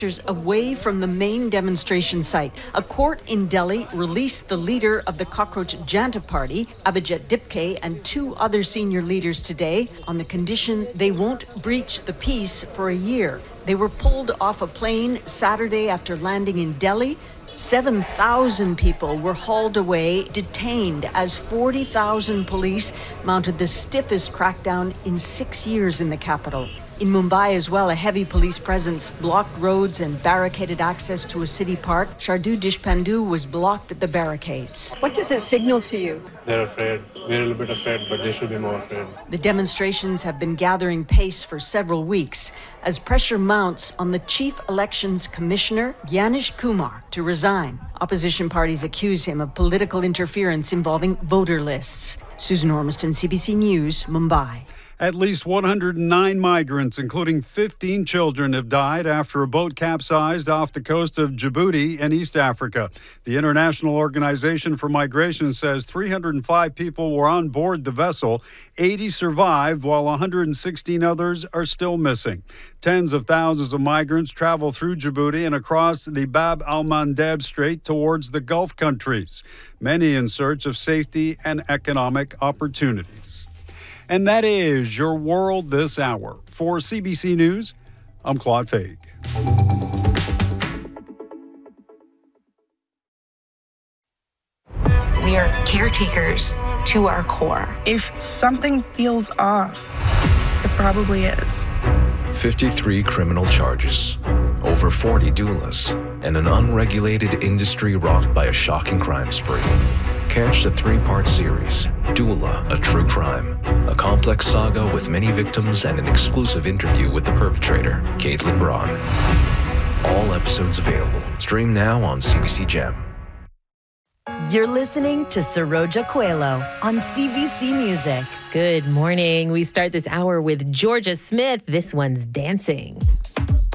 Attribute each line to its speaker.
Speaker 1: away from the main demonstration site. A court in Delhi released the leader of the Cockroach Janta Party, Abhijit Dipke, and 2 other senior leaders today on the condition they won't breach the peace for a year. They were pulled off a plane Saturday after landing in Delhi. 7,000 people were hauled away, detained, as 40,000 police mounted the stiffest crackdown in 6 years in the capital. In Mumbai as well, a heavy police presence blocked roads and barricaded access to a city park. Shardu Deshpandu was blocked at the barricades.
Speaker 2: What does it signal to you?
Speaker 3: They're afraid. We're a little bit afraid, but they should be more afraid.
Speaker 1: The demonstrations have been gathering pace for several weeks as pressure mounts on the Chief Elections Commissioner, Gyanish Kumar, to resign. Opposition parties accuse him of political interference involving voter lists. Susan Ormiston, CBC News, Mumbai.
Speaker 4: At least 109 migrants, including 15 children, have died after a boat capsized off the coast of Djibouti in East Africa. The International Organization for Migration says 305 people were on board the vessel. 80 survived, while 116 others are still missing. Tens of thousands of migrants travel through Djibouti and across the Bab al-Mandeb Strait towards the Gulf countries, many in search of safety and economic opportunities. And that is your world this hour. For CBC News, I'm Claude Faig.
Speaker 5: We are caretakers to our core.
Speaker 6: If something feels off, it probably is.
Speaker 7: 53 criminal charges, over 40 doulas, and an unregulated industry rocked by a shocking crime spree. Catch the 3-part series, Doula, A True Crime, a complex saga with many victims and an exclusive interview with the perpetrator, Caitlin Braun. All episodes available. Stream now on CBC Gem.
Speaker 8: You're listening to Saroja Coelho on CBC Music.
Speaker 9: Good morning. We start this hour with Georgia Smith. This one's Dancing.